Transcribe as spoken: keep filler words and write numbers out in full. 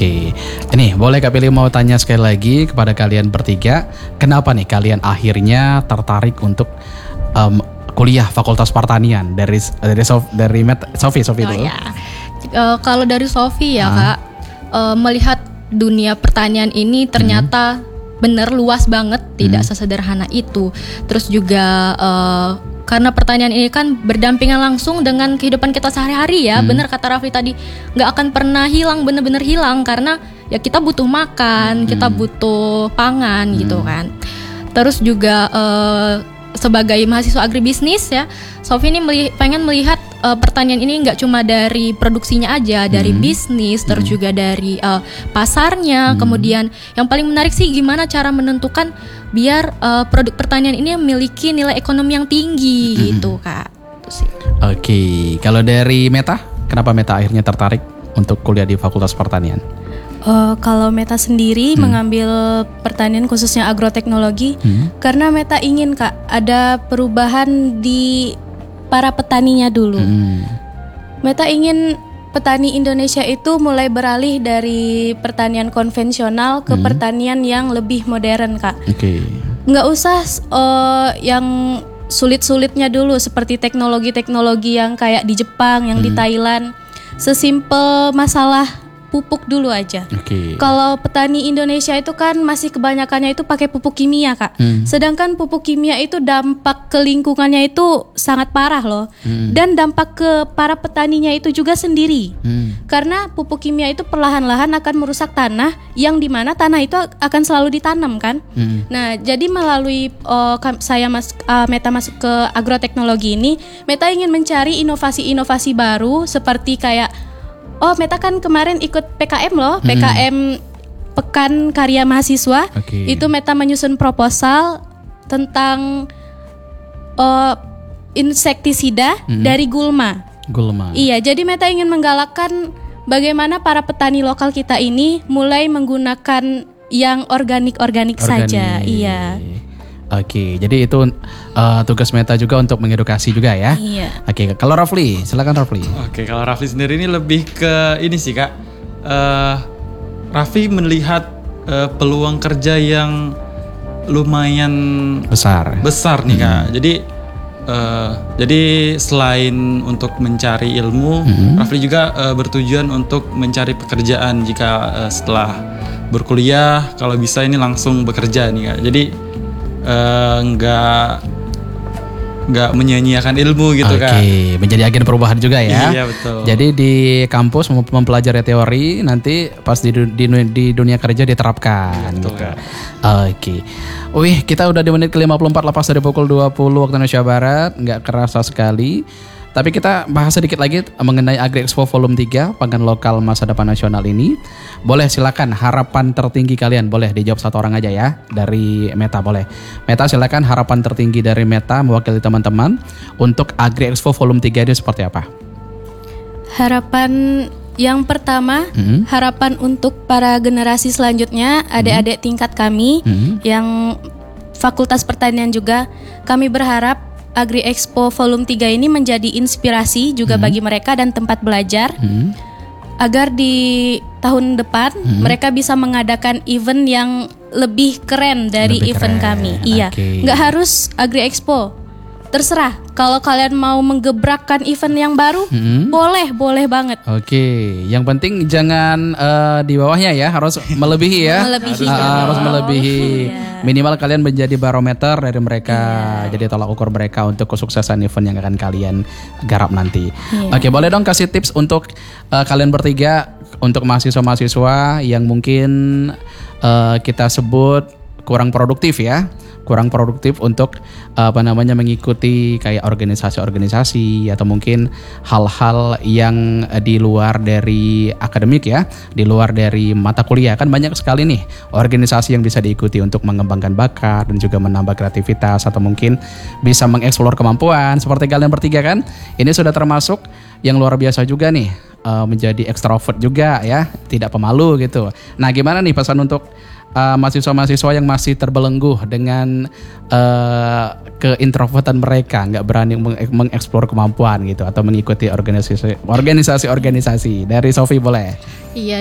Oke, ini boleh Kak Pilih mau tanya sekali lagi kepada kalian bertiga, kenapa nih kalian akhirnya tertarik untuk um, kuliah Fakultas Pertanian dari dari Sof, dari Met, Sofi Sofi Oh dulu. ya, uh, kalau dari Sofi ya Ah. Kak, uh, melihat dunia pertanian ini ternyata hmm. bener luas banget, tidak hmm. sesederhana itu. Terus juga uh, karena pertanian ini kan berdampingan langsung dengan kehidupan kita sehari-hari ya. Hmm. Bener kata Rafli tadi, nggak akan pernah hilang, bener-bener hilang karena ya kita butuh makan, hmm. kita butuh pangan hmm. gitu kan. Terus juga uh, sebagai mahasiswa agribisnis ya, Sofi ini meli- pengen melihat uh, pertanian ini nggak cuma dari produksinya aja, dari hmm. bisnis, terus hmm. juga dari uh, pasarnya. Hmm. Kemudian yang paling menarik sih gimana cara menentukan biar uh, produk pertanian ini memiliki nilai ekonomi yang tinggi hmm. gitu Kak. Itu sih. Oke, kalau dari Meta, kenapa Meta akhirnya tertarik untuk kuliah di Fakultas Pertanian? Uh, kalau Meta sendiri hmm. mengambil pertanian khususnya agroteknologi hmm. karena Meta ingin Kak ada perubahan di para petaninya dulu. Hmm. Meta ingin petani Indonesia itu mulai beralih dari pertanian konvensional ke hmm. pertanian yang lebih modern Kak. Oke. Okay. Nggak usah uh, yang sulit-sulitnya dulu seperti teknologi-teknologi yang kayak di Jepang, yang hmm. di Thailand. Sesimpel masalah pupuk dulu aja. Okay. Kalau petani Indonesia itu kan masih kebanyakannya itu pakai pupuk kimia Kak. Hmm. Sedangkan pupuk kimia itu dampak ke lingkungannya itu sangat parah loh. Hmm. Dan dampak ke para petaninya itu juga sendiri. Hmm. Karena pupuk kimia itu perlahan-lahan akan merusak tanah, yang dimana tanah itu akan selalu ditanam kan. Hmm. Nah jadi melalui uh, saya mas, uh, Meta masuk ke agroteknologi ini, Meta ingin mencari inovasi-inovasi baru seperti kayak oh, Meta kan kemarin ikut P K M loh, P K M hmm. Pekan Karya Mahasiswa. Okay. Itu Meta menyusun proposal tentang uh, insektisida hmm. dari gulma. Gulma. Iya, jadi Meta ingin menggalakkan bagaimana para petani lokal kita ini mulai menggunakan yang organik-organik saja. Iya. Oke, jadi itu uh, tugas Meta juga untuk mengedukasi juga ya. Iya. Oke, kalau Rafli, silakan Rafli. Oke, kalau Rafli sendiri ini lebih ke ini sih Kak. Uh, Rafli melihat uh, peluang kerja yang lumayan besar. Besar nih hmm. Kak. Jadi uh, jadi selain untuk mencari ilmu, hmm. Rafli juga uh, bertujuan untuk mencari pekerjaan jika uh, setelah berkuliah kalau bisa ini langsung bekerja nih Kak. Jadi nggak uh, nggak menyia-nyiakan ilmu gitu okay, kan. Oke, menjadi agen perubahan juga ya. Iya betul. Jadi di kampus mempelajari teori, nanti pas di, di, di dunia kerja diterapkan. Betul, gitu. Oke. Okay. Wih, kita udah di menit ke lima puluh empat lepas dari pukul dua puluh waktu Indonesia Barat, nggak kerasa sekali. Tapi kita bahas sedikit lagi mengenai Agri Expo Volume tiga, Pangan Lokal Masa Depan Nasional ini. Boleh silakan harapan tertinggi kalian, boleh dijawab satu orang aja ya, dari Meta boleh. Meta silakan harapan tertinggi dari Meta mewakili teman-teman untuk Agri Expo Volume tiga ini seperti apa? Harapan yang pertama, hmm. harapan untuk para generasi selanjutnya, adik-adik hmm. tingkat kami hmm. yang Fakultas Pertanian juga, kami berharap Agri Expo Volume tiga ini menjadi inspirasi juga hmm. bagi mereka dan tempat belajar hmm. agar di tahun depan hmm. mereka bisa mengadakan event yang lebih keren dari lebih event keren. kami. Okay. Iya, nggak harus Agri Expo, terserah. Kalau kalian mau menggebrakkan event yang baru, hmm. boleh, boleh banget. Oke, okay. Yang penting jangan uh, di bawahnya ya, harus melebihi ya. Melebihi. Uh, harus melebihi. Yeah. Minimal kalian menjadi barometer dari mereka, yeah. Jadi tolak ukur mereka untuk kesuksesan event yang akan kalian garap nanti. Yeah. Oke, okay, boleh dong kasih tips untuk uh, kalian bertiga, untuk mahasiswa-mahasiswa yang mungkin uh, kita sebut kurang produktif ya. kurang produktif untuk apa namanya mengikuti kayak organisasi-organisasi atau mungkin hal-hal yang di luar dari akademik ya, di luar dari mata kuliah. Kan banyak sekali nih organisasi yang bisa diikuti untuk mengembangkan bakat dan juga menambah kreativitas atau mungkin bisa mengeksplor kemampuan seperti kalian bertiga kan. Ini sudah termasuk yang luar biasa juga nih, menjadi ekstrovert juga ya, tidak pemalu gitu. Nah, gimana nih pesan untuk Uh, mahasiswa-mahasiswa yang masih terbelenggu dengan uh, keintrovertan mereka, nggak berani meng- mengeksplor kemampuan gitu atau mengikuti organisasi organisasi organisasi dari Sofi boleh? Iya.